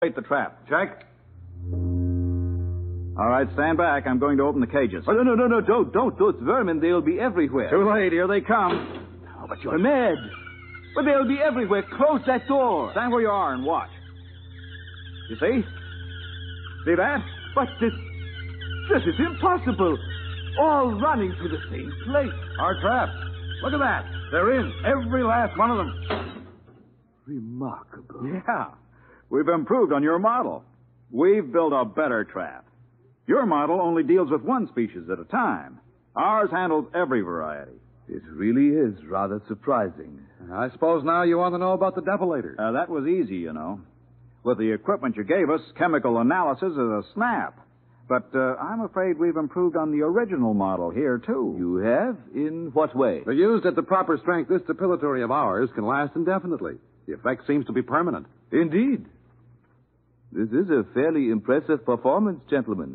Wait the trap. Check. All right, stand back. I'm going to open the cages. Oh, no, don't. Those vermin, they'll be everywhere. Too late. Here they come. Oh, but you're mad. But they'll be everywhere. Close that door. Stand where you are and watch. You see? See that? But this is impossible. All running to the same place. Our traps. Look at that. They're in. Every last one of them. Remarkable. Yeah. We've improved on your model. We've built a better trap. Your model only deals with one species at a time. Ours handles every variety. It really is rather surprising. I suppose now you want to know about the depilator. That was easy, you know. With the equipment you gave us, chemical analysis is a snap. But I'm afraid we've improved on the original model here, too. You have? In what way? If used at the proper strength, this depilatory of ours can last indefinitely. The effect seems to be permanent. Indeed. This is a fairly impressive performance, gentlemen.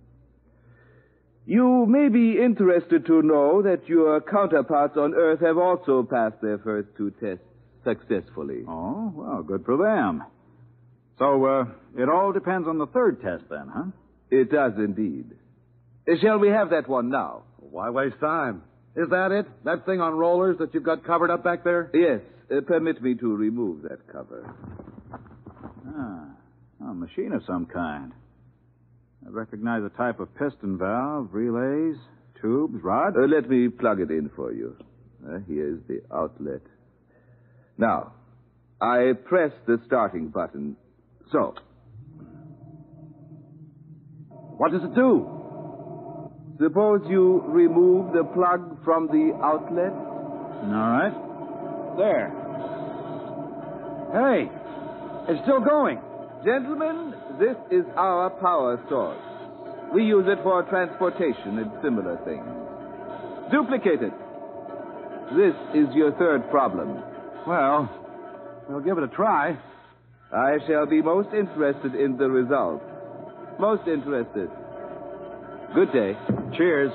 You may be interested to know that your counterparts on Earth have also passed their first two tests successfully. Oh, well, good for them. So, it all depends on the third test then, huh? It does indeed. Shall we have that one now? Why waste time? Is that it? That thing on rollers that you've got covered up back there? Yes. Permit me to remove that cover. A machine of some kind. I recognize a type of piston valve, relays, tubes, rods. Let me plug it in for you. Here's the outlet. Now, I press the starting button. So. What does it do? Suppose you remove the plug from the outlet. All right. There. Hey, it's still going. Gentlemen, this is our power source. We use it for transportation and similar things. Duplicate it. This is your third problem. Well, we'll give it a try. I shall be most interested in the results. Most interested. Good day. Cheers.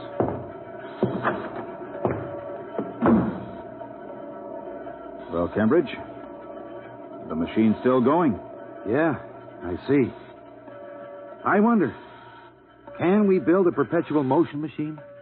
Well, Cambridge, the machine's still going. Yeah, I see. I wonder, can we build a perpetual motion machine?